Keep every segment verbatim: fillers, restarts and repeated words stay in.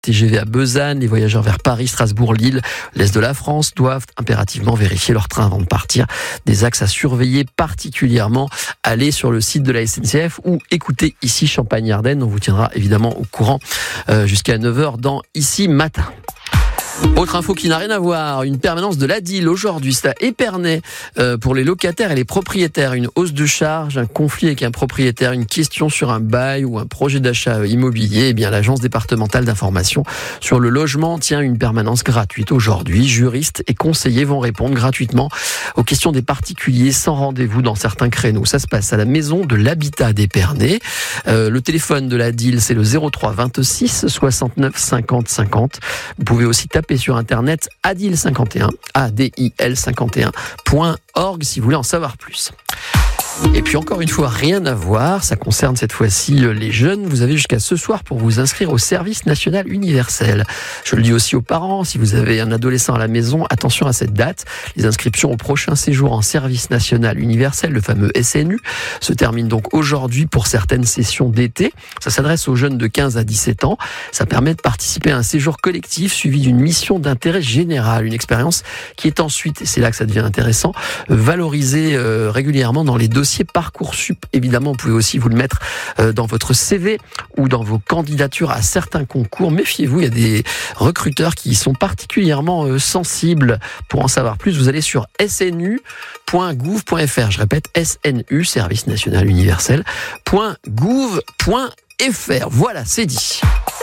T G V à Besançon, les voyageurs vers Paris, Strasbourg, Lille, l'Est de la France doivent impérativement vérifier leur train avant de partir. Des axes à surveiller particulièrement. Allez sur le site de la S N C F ou écoutez ici Champagne-Ardenne. On vous tiendra évidemment au courant euh, jusqu'à neuf heures dans Ici Matin. Autre info qui n'a rien à voir, une permanence de l'A D I L aujourd'hui, c'est à Épernay euh, pour les locataires et les propriétaires. Une hausse de charges, un conflit avec un propriétaire, une question sur un bail ou un projet d'achat immobilier. Eh bien, l'agence départementale d'information sur le logement tient une permanence gratuite aujourd'hui. Juristes et conseillers vont répondre gratuitement aux questions des particuliers sans rendez-vous dans certains créneaux. Ça se passe à la maison de l'habitat d'Épernay. Euh, le téléphone de l'A D I L, c'est le zéro trois vingt-six soixante-neuf cinquante cinquante. Vous pouvez aussi taper sur internet A D I L cinquante et un, A D I L cinquante et un point org si vous voulez en savoir plus. Et puis encore une fois, rien à voir, ça concerne cette fois-ci les jeunes. Vous avez jusqu'à ce soir pour vous inscrire au service national universel. Je le dis aussi aux parents, si vous avez un adolescent à la maison, attention à cette date. Les inscriptions au prochain séjour en service national universel, le fameux S N U, se terminent donc aujourd'hui pour certaines sessions d'été. Ça s'adresse aux jeunes de quinze à dix-sept ans. Ça permet de participer à un séjour collectif suivi d'une mission d'intérêt général, une expérience qui est ensuite, et c'est là que ça devient intéressant, valorisée euh, régulièrement dans les dossiers Parcoursup. Évidemment, vous pouvez aussi vous le mettre dans votre C V ou dans vos candidatures à certains concours. Méfiez-vous, il y a des recruteurs qui sont particulièrement sensibles. Pour en savoir plus, vous allez sur s n u point gouv point f r. Je répète, S N U, Service National Universel, .gouv point f r. Voilà, c'est dit.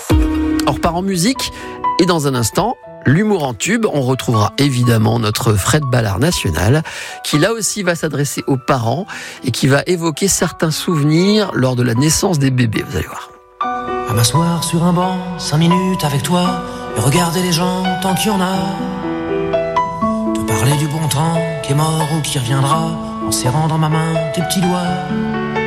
On repart en musique et dans un instant, l'humour en tube, on retrouvera évidemment notre Fred Ballard national qui là aussi va s'adresser aux parents et qui va évoquer certains souvenirs lors de la naissance des bébés, vous allez voir. À m'asseoir sur un banc, cinq minutes avec toi et regarder les gens tant qu'il y en a. Te parler du bon temps qui est mort ou qui reviendra en serrant dans ma main tes petits doigts.